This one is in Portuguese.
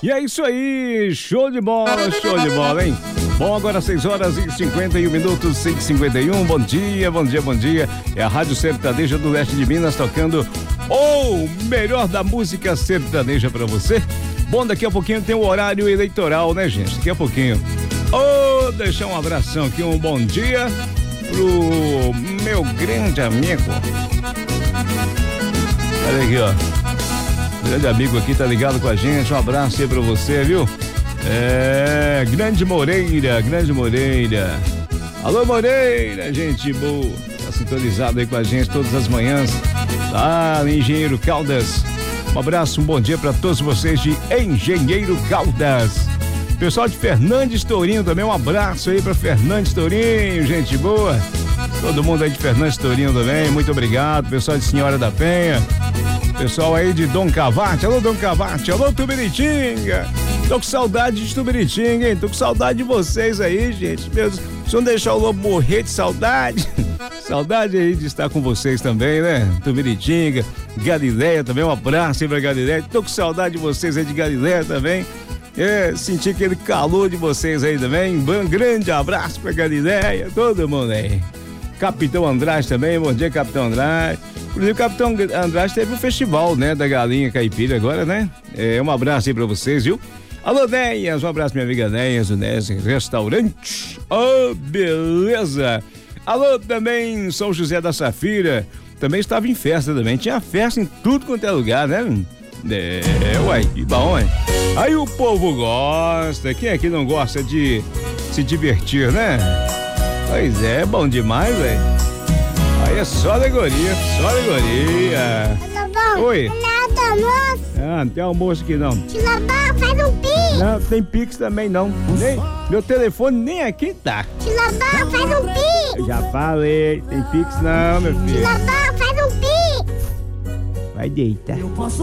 E é isso aí, show de bola, hein? Bom, agora 6h51, 6h51, bom dia. É a Rádio Sertaneja do Leste de Minas tocando o melhor da música sertaneja pra você. Bom, daqui a pouquinho tem o horário eleitoral, né, gente? Daqui a pouquinho. Deixar um abração aqui, um bom dia pro meu grande amigo. Olha aqui, ó. Grande amigo aqui, tá ligado com a gente. Um abraço aí pra você, viu? Grande Moreira. Alô, Moreira, gente boa. Tá sintonizado aí com a gente todas as manhãs. Tá, Engenheiro Caldas. Um abraço, um bom dia pra todos vocês de Engenheiro Caldas. Pessoal de Fernandes Tourinho também, um abraço aí pra Fernandes Tourinho, gente boa. Todo mundo aí de Fernandes Tourinho também, muito obrigado. Pessoal de Senhora da Penha. Pessoal aí de Dom Cavate, alô Dom Cavate, alô Tubiritinga. Tô com saudade de Tubiritinga, hein? Tô com saudade de vocês aí, gente. Meu Deus, se não deixar o lobo morrer de saudade. Saudade aí de estar com vocês também, né? Tubiritinga, Galileia também, um abraço aí pra Galileia. Tô com saudade de vocês aí de Galileia também. Senti aquele calor de vocês aí também. Um grande abraço pra Galileia, todo mundo aí. Capitão Andrade também, bom dia, Capitão Andrade. Inclusive, o Capitão Andrade teve um festival, né, da Galinha Caipira agora, né? Um abraço aí pra vocês, viu? Alô, Néias, um abraço, minha amiga Néias, do Néias Restaurante. Beleza. Alô, também, São José da Safira, também estava em festa também. Tinha festa em tudo quanto é lugar, né? Uai, que bom, hein? Aí o povo gosta, quem é que não gosta de se divertir, né? Pois é, bom demais, velho. Aí é só alegoria. Tá bom? Oi. Nada, almoço. Não tem almoço aqui não. Tilabão, faz um pix. Não, tem pix também não. Meu telefone nem aqui tá. Tilabão, faz um pix. Eu já falei, tem pix não, meu filho. Tilabão, faz um pix. Vai deitar.